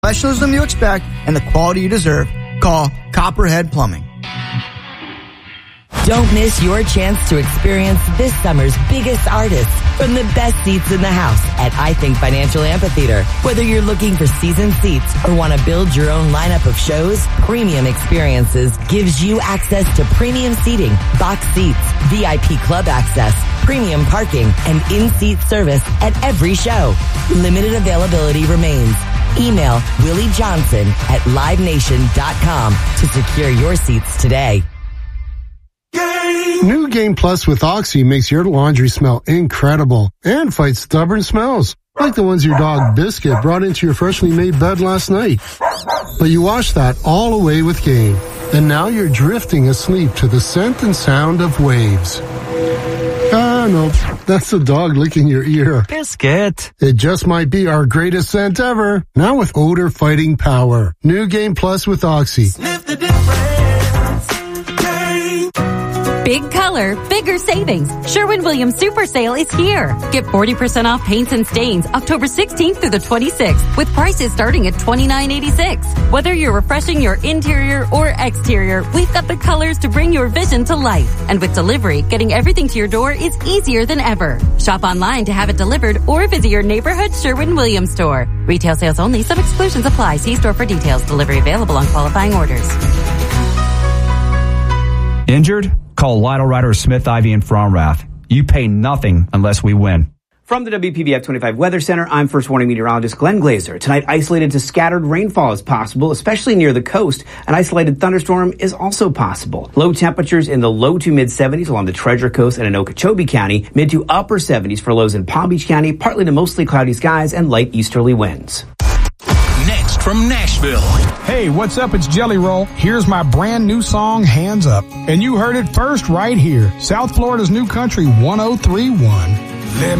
Professionalism you expect and the quality you deserve. Call Copperhead Plumbing. Don't miss your chance to experience this summer's biggest artists from the best seats in the house at I Think Financial Amphitheater. Whether you're looking for season seats or want to build your own lineup of shows, Premium Experiences gives you access to premium seating, box seats, VIP club access, premium parking, and in-seat service at every show. Limited availability remains. Email Willie Johnson at livenation.com to secure your seats today. New Game Plus with Oxy makes your laundry smell incredible and fights stubborn smells, like the ones your dog Biscuit brought into your freshly made bed last night. But you washed that all away with Game, and now you're drifting asleep to the scent and sound of waves. No, that's the dog licking your ear. Biscuit. It just might be our greatest scent ever, now with odor fighting power. New Game Plus with Oxy. Sniff the difference. Big color, bigger savings. Sherwin-Williams Super Sale is here. Get 40% off paints and stains October 16th through the 26th with prices starting at $29.86. Whether you're refreshing your interior or exterior, we've got the colors to bring your vision to life. And with delivery, getting everything to your door is easier than ever. Shop online to have it delivered or visit your neighborhood Sherwin-Williams store. Retail sales only. Some exclusions apply. See store for details. Delivery available on qualifying orders. Injured? Call Lytle Ryder Smith, Ivy, and Fromrath. You pay nothing unless we win. From the WPBF 25 Weather Center, I'm First Warning meteorologist Glenn Glazer. Tonight, isolated to scattered rainfall is possible, especially near the coast. An isolated thunderstorm is also possible. Low temperatures in the low to mid 70s along the Treasure Coast and in Okeechobee County, mid to upper 70s for lows in Palm Beach County, partly to mostly cloudy skies and light easterly winds. Next from Nashville. Hey, what's up? It's Jelly Roll. Here's my brand new song, Hands Up. And you heard it first right here. South Florida's New Country 1031. Let